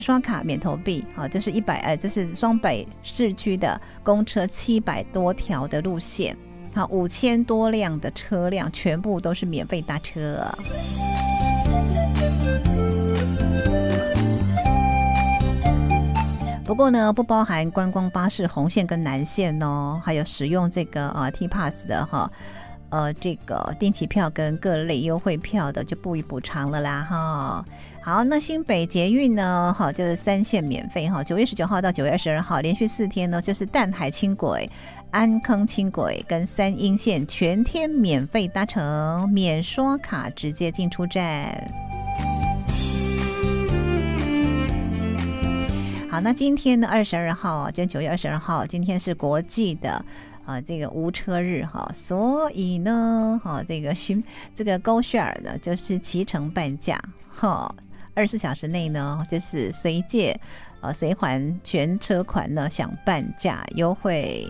刷卡免投币，好，这是就是双北市区的公车700多条的路线，好，5000多辆的车辆全部都是免费搭车。不过呢，不包含观光巴士红线跟南线哦，还有使用这个T-Pass 的哈。这个定期票跟各类优惠票的就不予补偿了啦哈。好，那新北捷运呢，哈，就是3线免费哈，9月19号到9月22号连续4天呢，就是淡海轻轨、安坑轻轨跟3鶯线全天免费搭乘，免刷卡直接进出站。好，那今天呢22号，今天9月22号，今天是国际的这个无车日哈，所以呢，这个GoShare 呢就是骑乘半价哈，24小时内呢就是随借随还全车款呢享半价优惠。